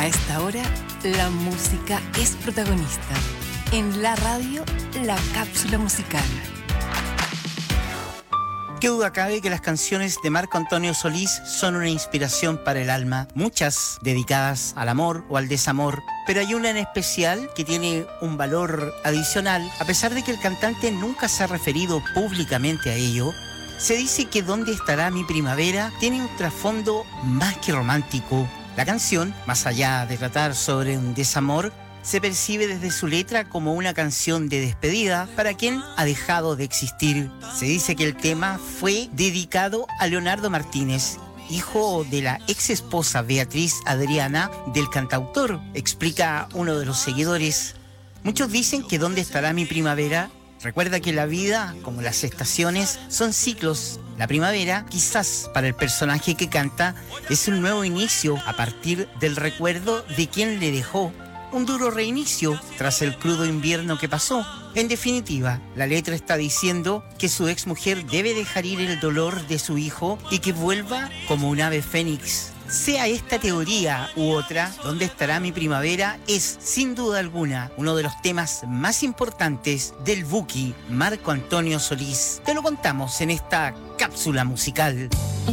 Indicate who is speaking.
Speaker 1: A esta hora, la música es protagonista. En la radio, la cápsula musical.
Speaker 2: Qué duda cabe que las canciones de Marco Antonio Solís son una inspiración para el alma, muchas dedicadas al amor o al desamor, pero hay una en especial que tiene un valor adicional. A pesar de que el cantante nunca se ha referido públicamente a ello, se dice que ¿Dónde estará mi primavera? Tiene un trasfondo más que romántico. La canción, más allá de tratar sobre un desamor, se percibe desde su letra como una canción de despedida para quien ha dejado de existir. Se dice que el tema fue dedicado a Leonardo Martínez, hijo de la ex esposa Beatriz Adriana del cantautor, explica uno de los seguidores. Muchos dicen que ¿Dónde estará mi primavera? Recuerda que la vida, como las estaciones, son ciclos. La primavera, quizás para el personaje que canta, es un nuevo inicio a partir del recuerdo de quien le dejó. Un duro reinicio tras el crudo invierno que pasó. En definitiva, la letra está diciendo que su exmujer debe dejar ir el dolor de su hijo y que vuelva como un ave fénix. Sea esta teoría u otra, ¿Dónde estará mi primavera? Es, sin duda alguna, uno de los temas más importantes del Buki Marco Antonio Solís. Te lo contamos en esta cápsula musical.